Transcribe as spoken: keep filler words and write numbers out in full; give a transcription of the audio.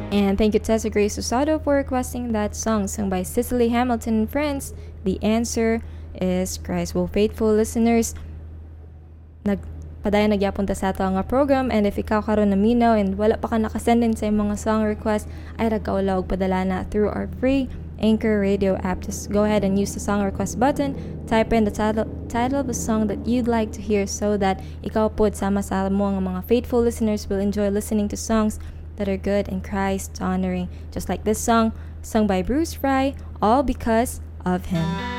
And thank you, Tessa Grace Usado, for requesting that song sung by Cicely Hamilton and friends. The answer is Christ. Well, faithful listeners, nag padayon nagyapunta sa ato nga program, and if ikaw karon naminaw and wala pa ka nakasendin sa mga song request, ay ragkaula og padala na through our free Anchor Radio app. Just go ahead and use the song request button, type in the title title of a song that you'd like to hear, so that ikaw po sama sa mo nga mga faithful listeners will enjoy listening to songs that are good and Christ honoring, just like this song sung by Bruce Fry, All Because of Him.